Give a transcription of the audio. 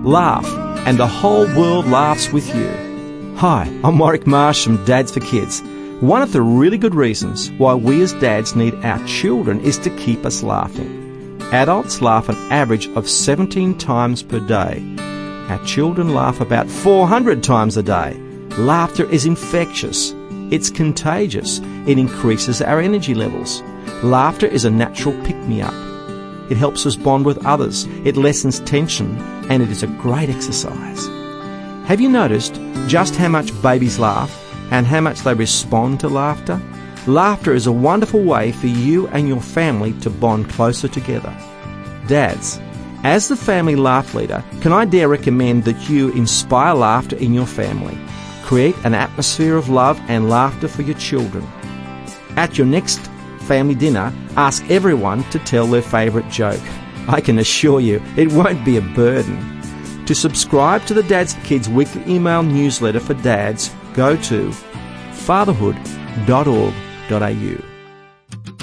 Laugh, and the whole world laughs with you. Hi, I'm Warwick Marsh from Dads for Kids. One of the really good reasons why we as dads need our children is to keep us laughing. Adults laugh an average of 17 times per day. Our children laugh about 400 times a day. Laughter is infectious. It's contagious. It increases our energy levels. Laughter is a natural pick-me-up. It helps us bond with others. It lessens tension, and it is a great exercise. Have you noticed just how much babies laugh and how much they respond to laughter? Laughter is a wonderful way for you and your family to bond closer together. Dads, as the family laugh leader, can I dare recommend that you inspire laughter in your family? Create an atmosphere of love and laughter for your children. At your next family dinner, ask everyone to tell their favourite joke. I can assure you it won't be a burden. To subscribe to the Dads for Kids weekly email newsletter for dads, go to fatherhood.org.au.